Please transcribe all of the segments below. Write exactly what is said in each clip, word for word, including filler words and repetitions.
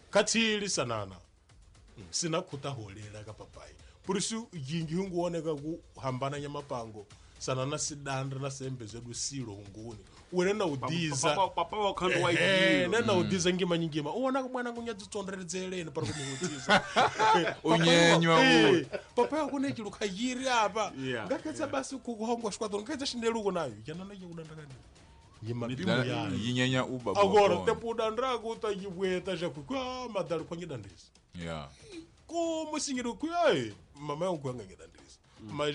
katsili sanana sina kuta holela ka papai por isso yingi hunguoneka ku hambana nya mapango sanana sidandra na sembe zedu silo hunguni wena na udiza papa papa wakhanda wa eh igilo na udiza ngima nyingima uona ku mwana kunya dzitsonderedzele para kumutiza unyenywa eh papa yakune chilu khayiri apa Yeah, ngakhetsa basi kuhongwa shikwato ngakhetsa shindeluko nayo yana na yudandakani ngima bimu yayo yinyenya uba agora tempo dandrago ta yibweta já kwa madalo kwa ngidandisa yeah como singiro kuyae mama yangu yanga ngidandisa mas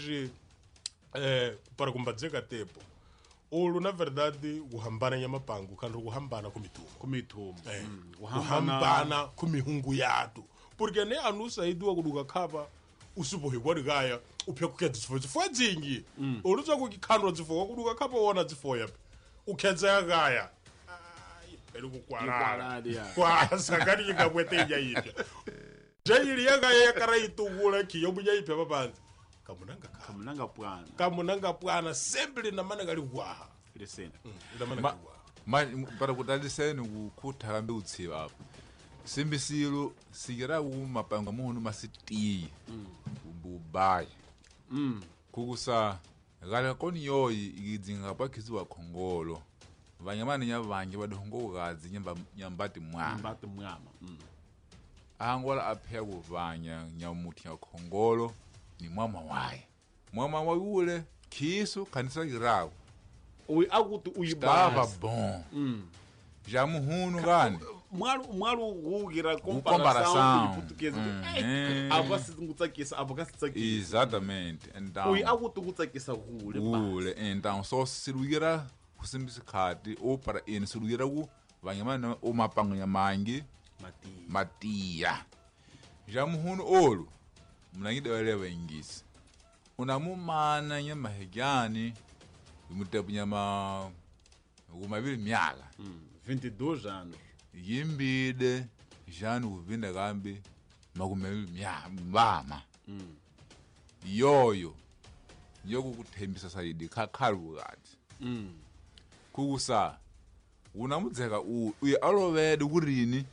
eh para kumbadzeka tempo ulu na verdade kuhambana nya mapango kandi kuhambana ku mitumo ku mitumo eh kuhambana ku mihungu yatu porque ne anusa idwa kuduka khapa usubohe kwadigaya upya kukhetsa zifo zifo dzingi ulutswa kukikhandwa zifo kuduka khapa wona zifo yapi ukhetsa kaya ai pelu kukwala kwa sakani ngabweteja yipya jayili yanga yakara itugula kiyo bunya yipya babanza kamunanga ka kamunanga pwana kamunanga pwana sempre na mana gali kwaha ile sena ila mana gali kwaha ma para kutaliseni ukuthala mbe utsiba apo simbisilo sigira umapanga muhunu masiti umbubai mm kukusa gala koni yoyi igidzinga pakizwa khongolo vanyamani nya vange badongo gazi nyamba nyambati mwa mbati mwama mm angola aphe kuvanya nyamuthi ya khongolo ni mama waye mama wayule khiso kanisa girao uyi akuti uyibaba baba bon mm jamuhunu gani mwalu mwalu ugira comparação comparação português Mhm. aba sizungutsakisa aba kasitsakisa exatamente então uyi akuti kutsakisa kule ule então só silugira kusimbisa khati o para ene silugira ku vanyamani o mapango nyamangi mati matia jamuhunu olu mnangide wale waingisi unamumana nyama hejani umutepu nyama kumabili myala mm vinte e dois anos yimbide jani kuvinda kambi makumabili myala mbama mm yoyo yoku kuthembisa saidi khakhalu kati mm kukusa unamudzeka u uye alovede kurini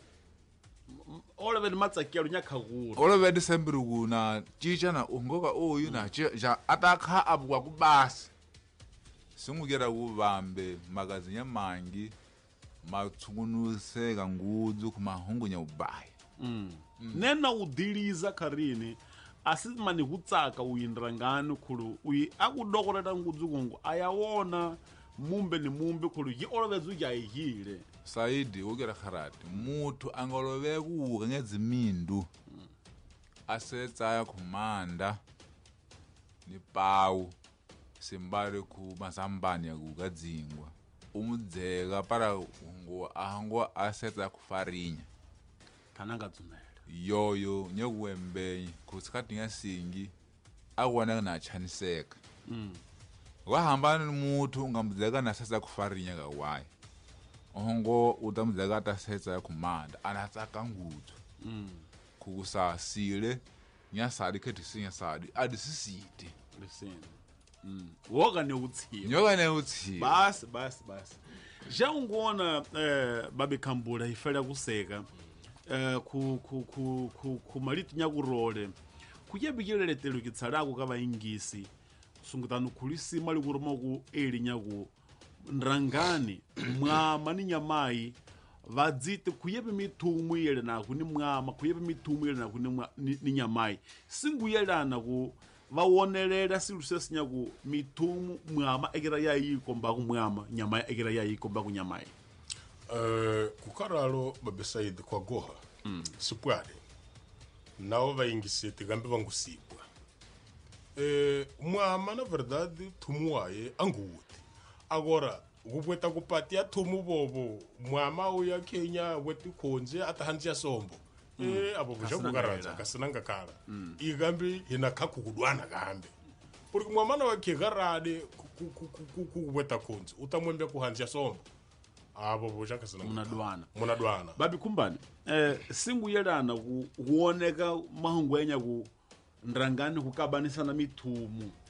olave ni matsakelo nyakhagula olovede sembiri kuna cica na ungoka uyu na ja atakha apo kwa kubasi singukera kuvambe magazi nyamangi matsukunuseka ngudzu kumahungunya ubayi mm nena udiliza kharini asimani kutsaka uyindira ngani khulu uyi akudokorera ngudzu kungu ayawona mumbe ni mumbe khulu yi olovezu yayihile saidi ukera kharati muthu angalove kuuka ngedzimindu asetsaya khumanda ni pawu simbale ku masambani yakukadzingwa umudzeka para ngo ahango asetsa kufarinya kananga dzumela yoyo nyekuwembe kusikati ngasingi akwana na chaniseka mm wahambana ni muthu ungamudzeka na setsa kufarinya kawaye ongo utamudzeka atasetsa kumanda anatsaka ngudzu mm kukusasile nyasadi khethi sinyasadi adisisite listen mm woka ne utsiba nyoka ne utsi basi basi basi ja ungona eh babe khambula ifela kuseka eh ku ku ku ku kumaliti nyakurole kuyebikilele telo kitsalako ka vaingisi sungutana khulisima likuruma ku eli nyaku ndrangani mwama ni nyamai vadzite kuyebe mithumu yele na ku ni mwama kuyebe mithumu yele na ku ni ni nyamai singuyelana ku vawonelela silu sesinya ku mithumu mwama ekera yayikomba ku mwama nyama ekera yayikomba ku nyamai eh kukaralo babesaidi kwa goha mm. sipwale nao vaingisete kambe vangusipwa eh mwama na verdade thumu waye anguti agora kubweta kupatia thumu bobo mwama uya Kenya weti khonje atahanjia sombo mm. eh abo bushakukaradza kasinanga kala mm. ikambi hina khakukudwana kambe porque mwama na wakegarade kubweta khonje utamwembe kuhanjia sombo abo bushakusinanga munadwana munadwana babi kumbani eh singuyelana ku kuoneka mahungu enya ku ndrangani kukabanisa na mithumu